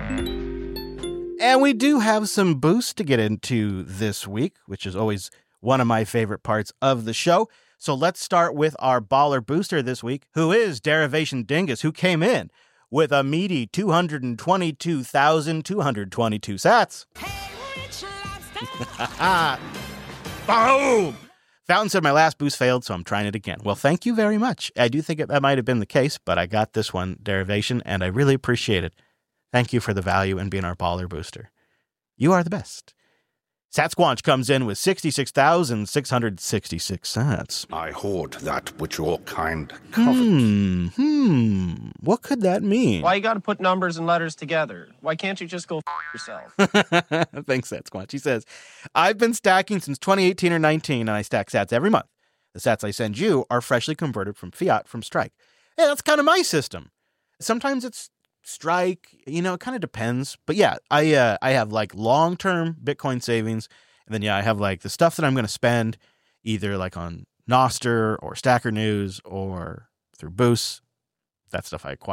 And we do have some boosts to get into this week, which is always one of my favorite parts of the show. So let's start with our baller booster this week, who is Derivation Dingus, who came in with a meaty 222,222 sats. Boom! Fountain said my last boost failed, so I'm trying it again. Well, thank you very much. I do think that might have been the case, but I got this one, Derivation, and I really appreciate it. Thank you for the value in being our baller booster. You are the best. Satsquanch comes in with 66,666 sats. I hoard that which your kind covets. What could that mean? Why you gotta put numbers and letters together? Why can't you just go yourself? Thanks, Satsquanch. He says, I've been stacking since 2018 or 19, and I stack sats every month. The sats I send you are freshly converted from fiat from Strike. Hey, that's kind of my system. Sometimes it's Strike, it kind of depends. But yeah, I have like long-term Bitcoin savings. And then, I have like the stuff that I'm going to spend either like on Nostr or Stacker News or through Boost. That stuff I acquire.